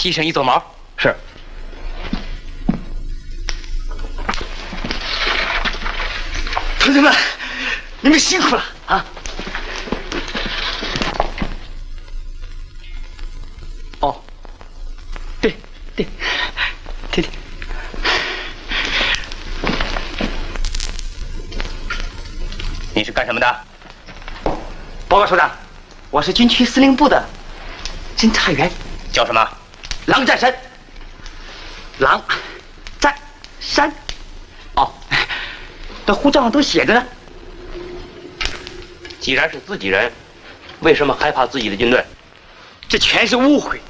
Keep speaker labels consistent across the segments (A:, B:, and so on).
A: 提升一撮毛。
B: 是。同志们，你们辛苦了啊！哦，对。
A: 你是干什么的？
B: 报告首长，我是军区司令部的侦察员。
A: 叫什么？
B: 狼占山。狼占山。哦，这护照上都写着呢。
A: 既然是自己人，为什么害怕自己的军队？
B: 这全是误会，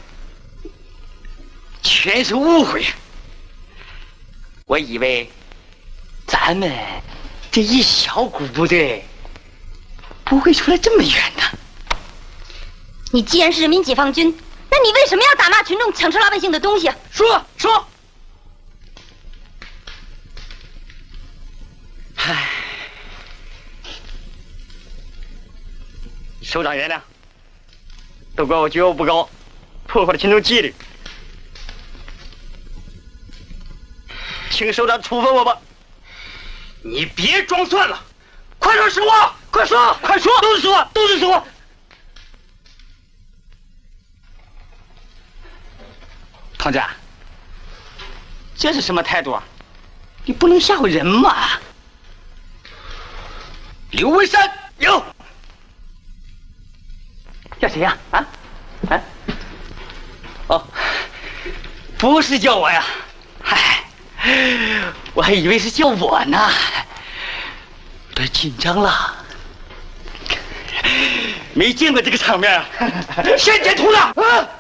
B: 全是误会。我以为咱们这一小股部队不会出来这么远的。
C: 你既然是人民解放军，那你为什么要打骂群众抢吃老百姓的东西？
B: 说。唉，首长原谅，都怪我觉悟不高，破坏了群众纪律，请首长处分我吧。
A: 你别装蒜了，快说实话！快说！都是实话！
B: 同志，这是什么态度啊？你不能吓唬人嘛！
A: 刘文山有。
B: 叫谁呀？哦，不是叫我呀。嗨，我还以为是叫我呢。别紧张了，没见过这个场面啊！
A: 先点图了啊！